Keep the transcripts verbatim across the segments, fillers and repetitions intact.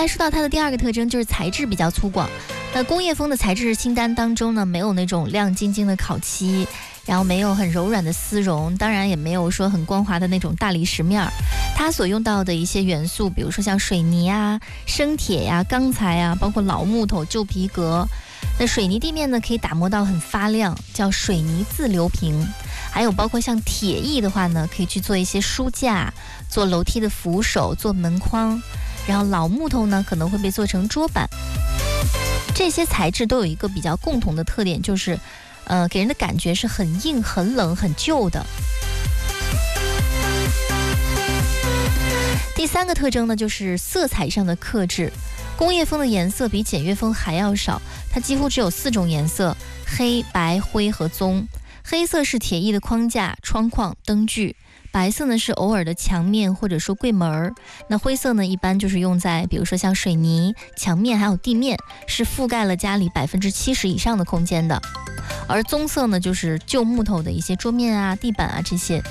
来说到它的第二个特征，就是材质比较粗犷。那工业风的材质清单当中呢，没有那种亮晶晶的烤漆，然后没有很柔软的丝绒，当然也没有说很光滑的那种大理石面。它所用到的一些元素，比如说像水泥啊、生铁呀、啊、钢材啊，包括老木头、旧皮革。那水泥地面呢，可以打磨到很发亮，叫水泥自流平。还有包括像铁艺的话呢，可以去做一些书架、做楼梯的扶手、做门框。然后老木头呢，可能会被做成桌板。这些材质都有一个比较共同的特点，就是呃，给人的感觉是很硬、很冷、很旧的。第三个特征呢，就是色彩上的克制。工业风的颜色比简约风还要少，它几乎只有四种颜色：黑、白、灰和棕。黑色是铁艺的框架、窗框、灯具。白色呢是偶尔的墙面或者说柜门，那灰色呢一般就是用在比如说像水泥、墙面还有地面，是覆盖了家里百分之七十以上的空间的。而棕色呢就是旧木头的一些桌面啊、地板啊这些。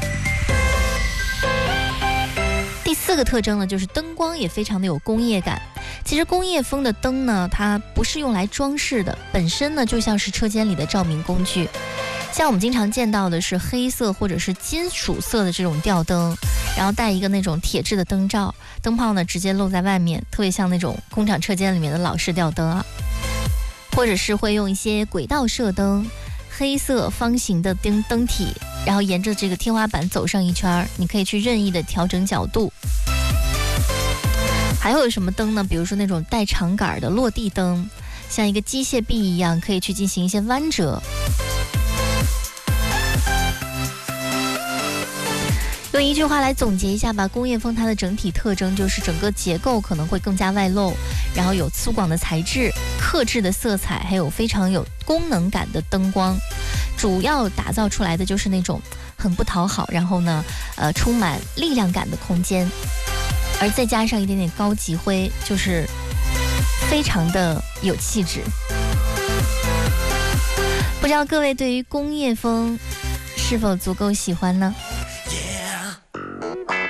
第四个特征呢，就是灯光也非常的有工业感。其实工业风的灯呢，它不是用来装饰的，本身呢就像是车间里的照明工具。像我们经常见到的是黑色或者是金属色的这种吊灯，然后带一个那种铁质的灯罩，灯泡呢直接露在外面，特别像那种工厂车间里面的老式吊灯啊。或者是会用一些轨道射灯，黑色方形的灯灯体，然后沿着这个天花板走上一圈，你可以去任意的调整角度。还有什么灯呢？比如说那种带长杆的落地灯，像一个机械臂一样，可以去进行一些弯折。用一句话来总结一下吧，工业风它的整体特征就是整个结构可能会更加外露，然后有粗犷的材质、克制的色彩，还有非常有功能感的灯光，主要打造出来的就是那种很不讨好，然后呢，呃，充满力量感的空间，而再加上一点点高级灰，就是非常的有气质。不知道各位对于工业风是否足够喜欢呢？